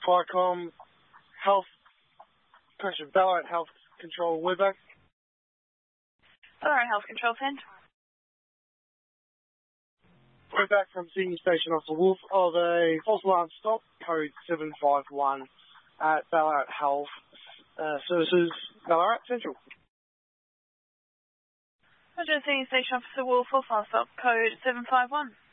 FICOM Health, Ballarat Health Control, we're back. Ballarat Health Control, send. We're back from Sydney Station off the Wolf of a false alarm stop, code 751 at Ballarat Health Services, Ballarat Central. Roger, Sydney Station Officer Wolf, false alarm stop, code 751.